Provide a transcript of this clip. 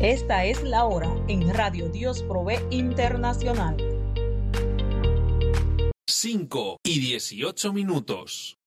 Esta es la hora en Radio Dios Provee Internacional. 5:18.